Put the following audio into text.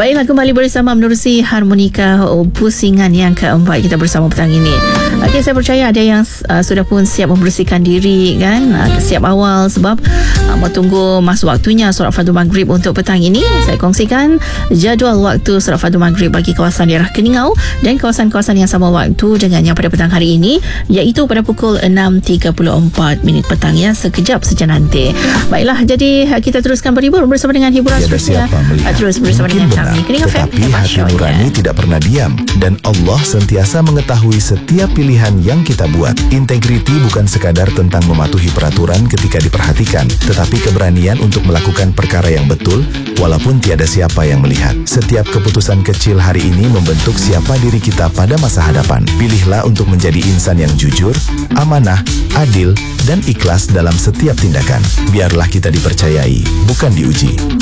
Baiklah, kembali bersama menerusi harmonika pusingan yang keempat kita bersama petang ini. Okay, saya percaya ada yang sudah pun siap membersihkan diri kan, siap awal sebab mau tunggu masuk waktunya solat fardu maghrib untuk petang ini. Saya kongsikan jadual waktu solat fardu maghrib bagi kawasan daerah Keningau dan kawasan-kawasan yang sama waktu dengannya pada petang hari ini, iaitu pada pukul 6.34 petang ya, sekejap saja nanti. Baiklah, jadi kita teruskan berhibur bersama dengan hiburan seterusnya. Terus bersama dengan kami Keningau FM. Tetapi hati nurani tidak pernah diam, dan Allah sentiasa mengetahui setiap pilihan yang kita buat. Integriti bukan sekadar tentang mematuhi peraturan ketika diperhatikan, tetapi keberanian untuk melakukan perkara yang betul walaupun tiada siapa yang melihat. Setiap keputusan kecil hari ini membentuk siapa diri kita pada masa hadapan. Pilihlah untuk menjadi insan yang jujur, amanah, adil, dan ikhlas dalam setiap tindakan. Biarlah kita dipercayai, bukan diuji.